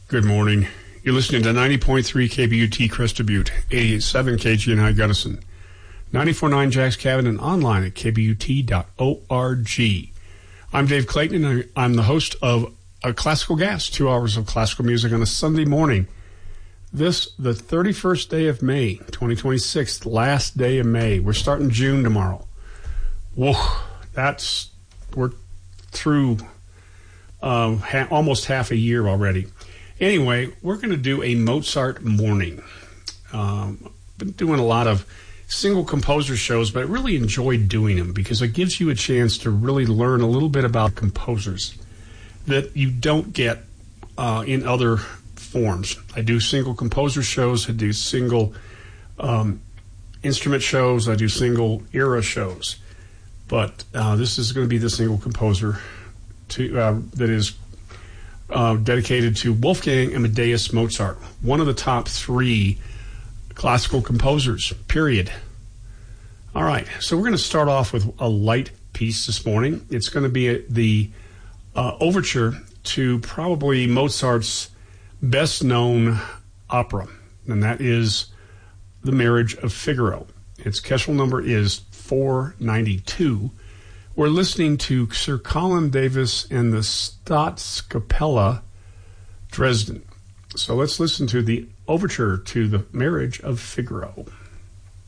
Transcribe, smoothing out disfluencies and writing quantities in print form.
Good morning. You're listening to 90.3 KBUT Crested Butte, 88.7 KGNI Gunnison, 94.9 Jax Cabin, and online at kbut.org. I'm Dave Clayton, and I'm the host of A Classical Gas, 2 hours of classical music on a Sunday morning. This, the 31st day of May, 2026, last day of May. We're starting June tomorrow. Whoa, we're through almost half a year already. Anyway, we're going to do a Mozart morning. Been doing a lot of single composer shows, but I really enjoyed doing them because it gives you a chance to really learn a little bit about composers that you don't get in other forms. I do single composer shows. I do single instrument shows. I do single era shows. But this is going to be the single composer that is dedicated to Wolfgang Amadeus Mozart, one of the top 3 classical composers, period. All right, so we're going to start off with a light piece this morning. It's going to be the overture to probably Mozart's best-known opera, and that is The Marriage of Figaro. Its Kessel number is 492. We're listening to Sir Colin Davis and the Staatskapelle Dresden. So let's listen to the overture to The Marriage of Figaro.